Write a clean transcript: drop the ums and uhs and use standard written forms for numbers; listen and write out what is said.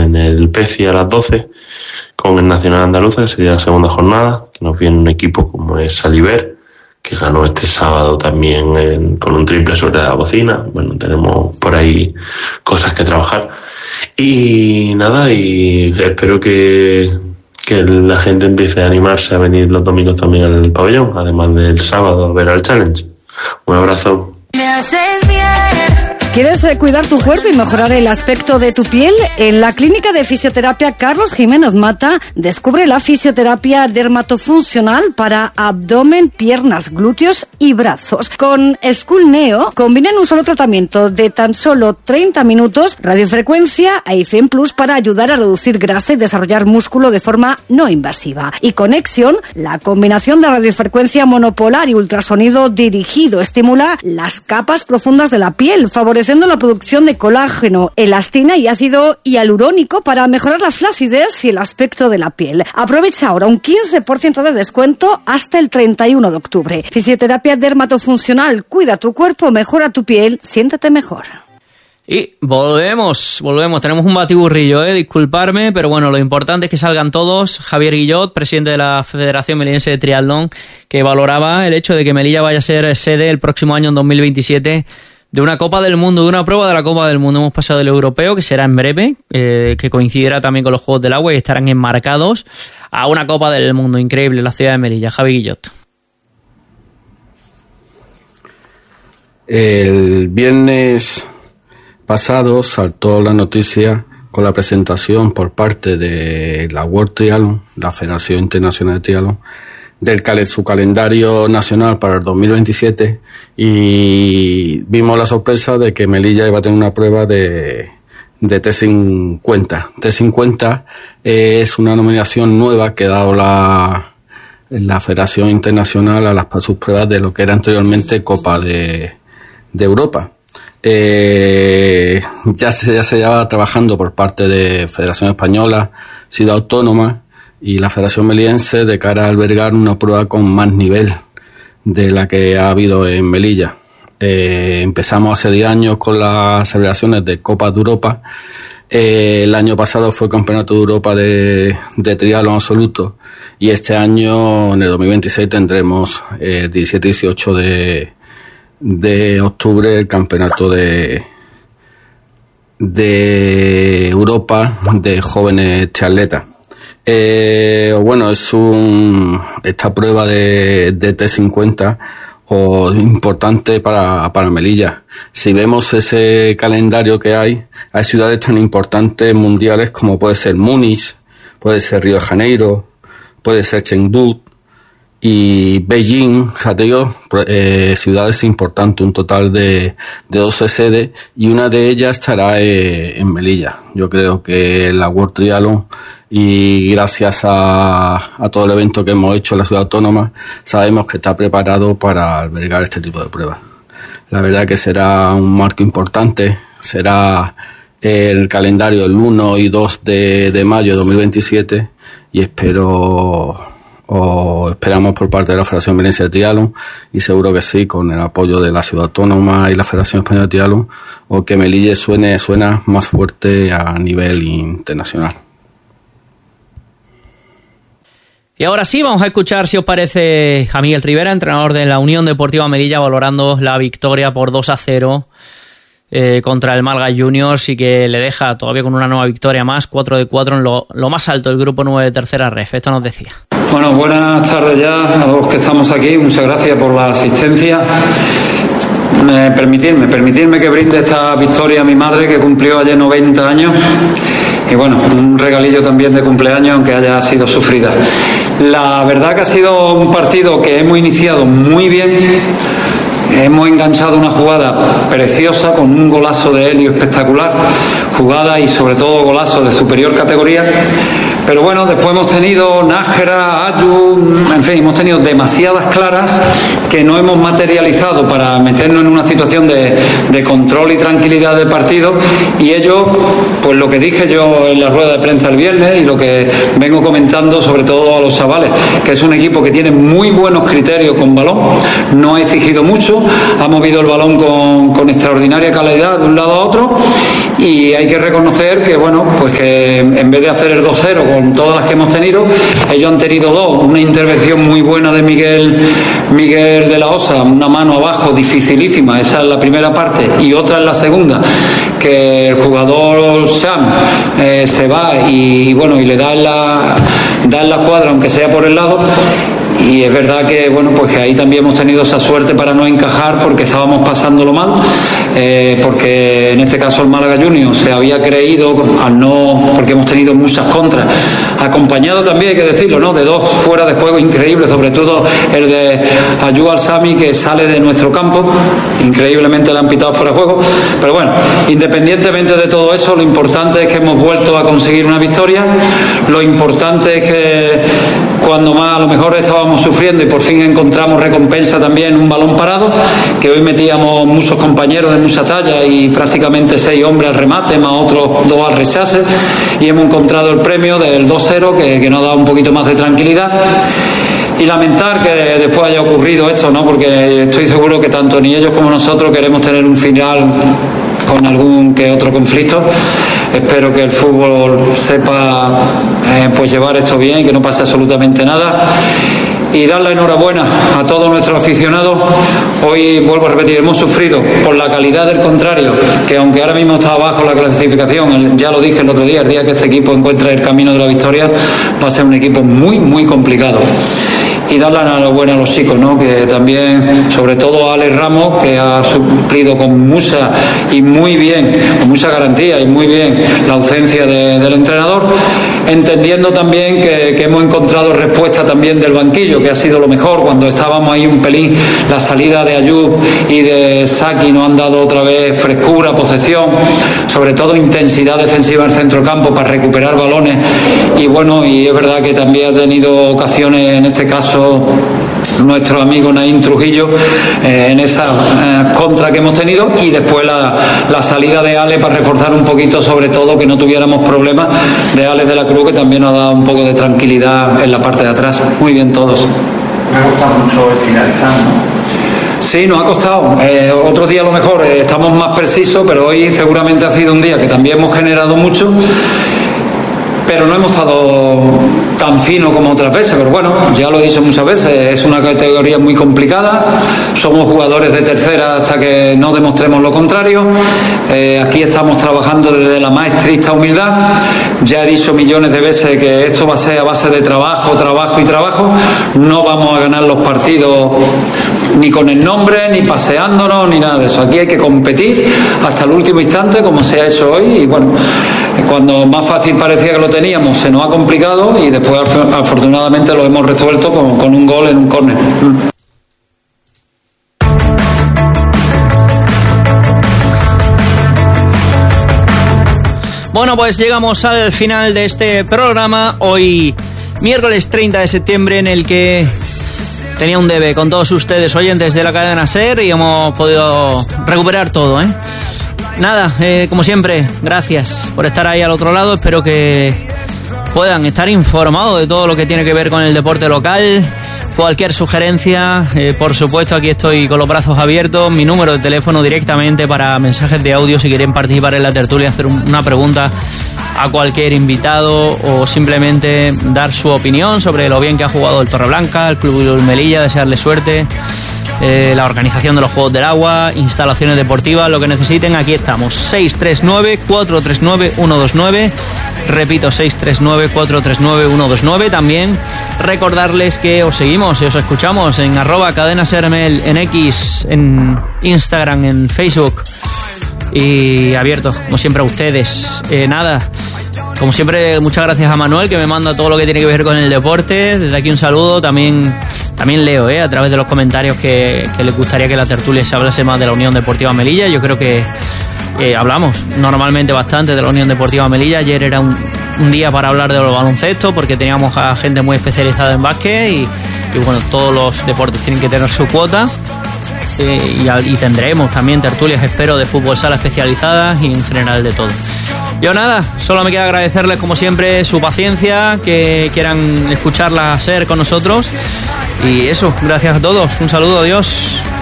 en el PECI a las 12 con el Nacional Andaluza, que sería la segunda jornada, que nos viene un equipo como es Saliver, que ganó este sábado también con un triple sobre la bocina. Bueno, tenemos por ahí cosas que trabajar. Y nada, y espero que la gente empiece a animarse a venir los domingos también al pabellón, además del sábado a ver al Challenge. Un abrazo. ¿Quieres cuidar tu cuerpo y mejorar el aspecto de tu piel? En la Clínica de Fisioterapia Carlos Jiménez Mata descubre la fisioterapia dermatofuncional para abdomen, piernas, glúteos y brazos. Con School Neo combinan un solo tratamiento de tan solo 30 minutos, radiofrecuencia e IFEM Plus para ayudar a reducir grasa y desarrollar músculo de forma no invasiva. Y Conexión, la combinación de radiofrecuencia monopolar y ultrasonido dirigido, estimula las capas profundas de la piel, favoreciendo la producción de colágeno, elastina y ácido hialurónico para mejorar la flacidez y el aspecto de la piel. Aprovecha ahora un 15% de descuento hasta el 31 de octubre. Fisioterapia dermatofuncional. Cuida tu cuerpo, mejora tu piel, siéntete mejor. Y volvemos. Tenemos un batiburrillo, disculparme, pero bueno, lo importante es que salgan todos. Javier Guillot, presidente de la Federación Melillense de Triatlón, que valoraba el hecho de que Melilla vaya a ser sede el próximo año, en 2027, de una Copa del Mundo, de una prueba de la Copa del Mundo. Hemos pasado del europeo, que será en breve, que coincidirá también con los Juegos del Agua y estarán enmarcados, a una Copa del Mundo increíble en la ciudad de Melilla. Javi Guillot. El viernes pasado saltó la noticia con la presentación por parte de la World Triathlon, la Federación Internacional de Triatlón, su calendario nacional para el 2027, y vimos la sorpresa de que Melilla iba a tener una prueba de T50. T50 es una nominación nueva que ha dado la Federación Internacional a sus pruebas de lo que era anteriormente Copa de Europa. Ya se llevaba trabajando por parte de Federación Española, Ciudad Autónoma y la Federación Melillense de cara a albergar una prueba con más nivel de la que ha habido en Melilla. Empezamos hace 10 años con las celebraciones de Copa de Europa. El año pasado fue Campeonato de Europa de triatlón absoluto, y este año, en el 2026, tendremos 17 y 18 de octubre el Campeonato de Europa de jóvenes triatletas. Bueno, es esta prueba de T50 importante para Melilla. Si vemos ese calendario que hay ciudades tan importantes mundiales como puede ser Múnich, puede ser Río de Janeiro, puede ser Chengdu y Beijing, ciudades importantes, un total de 12 sedes, y una de ellas estará en Melilla. Yo creo que la World Triathlon, y gracias a todo el evento que hemos hecho en la ciudad autónoma, sabemos que está preparado para albergar este tipo de pruebas. La verdad que será un marco importante, será el calendario el 1 y 2 de mayo de 2027, y esperamos por parte de la Federación Melillense de Triatlón, y seguro que sí, con el apoyo de la Ciudad Autónoma y la Federación Española de Triatlón, o que Melilla suena más fuerte a nivel internacional. Y ahora sí, vamos a escuchar, si os parece, a Miguel Rivera, entrenador de la Unión Deportiva Melilla, valorando la victoria por 2-0 contra el Málaga Juniors, y que le deja todavía con una nueva victoria más, 4 de 4 en lo más alto del grupo 9 de tercera ref. Esto nos decía. Bueno, buenas tardes ya a los que estamos aquí. Muchas gracias por la asistencia. Permitirme que brinde esta victoria a mi madre, que cumplió ayer 90 años. Y bueno, un regalillo también de cumpleaños, aunque haya sido sufrida. La verdad que ha sido un partido que hemos iniciado muy bien. Hemos enganchado una jugada preciosa con un golazo de Helio espectacular, jugada y sobre todo golazo de superior categoría. Pero bueno, después hemos tenido Nájera, Ayu, en fin, hemos tenido demasiadas claras que no hemos materializado para meternos en una situación de control y tranquilidad del partido, y ello, pues lo que dije yo en la rueda de prensa el viernes y lo que vengo comentando sobre todo a los chavales, que es un equipo que tiene muy buenos criterios con balón, no ha exigido mucho, ha movido el balón con extraordinaria calidad de un lado a otro, y hay que reconocer que, bueno, pues que en vez de hacer el 2-0 con todas las que hemos tenido, ellos han tenido dos. Una intervención muy buena de Miguel de la Osa, una mano abajo dificilísima, esa es la primera parte, y otra en la segunda, que el jugador Sam se va y bueno, y le da en la cuadra, aunque sea por el lado. Y es verdad que, bueno, pues que ahí también hemos tenido esa suerte para no encajar, porque estábamos pasándolo mal, porque en este caso el Málaga Juniors se había creído, porque hemos tenido muchas contras, acompañado también, hay que decirlo, ¿no?, de dos fuera de juego increíbles, sobre todo el de Ayub Al-Sami, que sale de nuestro campo, increíblemente le han pitado fuera de juego. Pero bueno, independientemente de todo eso, lo importante es que hemos vuelto a conseguir una victoria. Lo importante es que cuando más a lo mejor estábamos sufriendo y por fin encontramos recompensa también, un balón parado, que hoy metíamos muchos compañeros de mucha talla y prácticamente 6 hombres al remate, más otros 2 al rechace, y hemos encontrado el premio del 2-0 que nos da un poquito más de tranquilidad. Y lamentar que después haya ocurrido esto, ¿no?, porque estoy seguro que tanto ni ellos como nosotros queremos tener un final con algún que otro conflicto. Espero que el fútbol sepa pues llevar esto bien y que no pase absolutamente nada. Y dar la enhorabuena a todos nuestros aficionados. Hoy, vuelvo a repetir, hemos sufrido por la calidad del contrario, que aunque ahora mismo está abajo la clasificación, ya lo dije el otro día, el día que este equipo encuentre el camino de la victoria, va a ser un equipo muy, muy complicado. Y dar la enhorabuena a los chicos, ¿no?, que también, sobre todo a Alex Ramos, que ha suplido con mucha y muy bien, con mucha garantía y muy bien la ausencia del entrenador, entendiendo también que hemos encontrado respuesta también del banquillo, que ha sido lo mejor. Cuando estábamos ahí un pelín, la salida de Ayub y de Saki nos han dado otra vez frescura, posesión, sobre todo intensidad defensiva en el centrocampo para recuperar balones. Y bueno, y es verdad que también ha tenido ocasiones, en este caso nuestro amigo Naín Trujillo, en esa contra que hemos tenido, y después la salida de Ale para reforzar un poquito, sobre todo que no tuviéramos problemas, de Alex de la Cruz, que también nos ha dado un poco de tranquilidad en la parte de atrás. Muy bien todos. Me ha costado mucho el finalizar, ¿no? Sí, nos ha costado. Otros días a lo mejor estamos más precisos, pero hoy seguramente ha sido un día que también hemos generado mucho, pero no hemos estado tan fino como otras veces. Pero bueno, ya lo he dicho muchas veces, es una categoría muy complicada, somos jugadores de tercera hasta que no demostremos lo contrario. Aquí estamos trabajando desde la más estricta humildad. Ya he dicho millones de veces que esto va a ser a base de trabajo, trabajo y trabajo. No vamos a ganar los partidos ni con el nombre, ni paseándonos, ni nada de eso. Aquí hay que competir hasta el último instante, como se ha hecho hoy. Y bueno, cuando más fácil parecía que lo teníamos, se nos ha complicado, y después afortunadamente lo hemos resuelto con un gol en un córner. Bueno, pues llegamos al final de este programa, hoy miércoles 30 de septiembre, en el que tenía un debe con todos ustedes, oyentes de la cadena SER, y hemos podido recuperar todo, Nada, como siempre, gracias por estar ahí al otro lado. Espero que puedan estar informados de todo lo que tiene que ver con el deporte local. Cualquier sugerencia, por supuesto, aquí estoy con los brazos abiertos. Mi número de teléfono directamente para mensajes de audio si quieren participar en la tertulia, hacer una pregunta a cualquier invitado o simplemente dar su opinión sobre lo bien que ha jugado el Torreblanca, el Club Melilla, desearle suerte, la organización de los Juegos del Agua, instalaciones deportivas, lo que necesiten, aquí estamos. 639-439-129, repito, 639-439-129. También recordarles que os seguimos y os escuchamos en @cadenasermel, en X, en Instagram, en Facebook, y abiertos como siempre a ustedes. Nada, como siempre, muchas gracias a Manuel, que me manda todo lo que tiene que ver con el deporte. Desde aquí un saludo. También leo a través de los comentarios que les gustaría que la tertulia se hablase más de la Unión Deportiva Melilla. Yo creo que hablamos normalmente bastante de la Unión Deportiva Melilla. Ayer era un día para hablar de los baloncesto, porque teníamos a gente muy especializada en básquet, y bueno, todos los deportes tienen que tener su cuota. Y tendremos también tertulias, espero, de fútbol sala especializadas y en general de todo. Yo nada, solo me queda agradecerles como siempre su paciencia, que quieran escucharla SER con nosotros, y eso, gracias a todos, un saludo, adiós.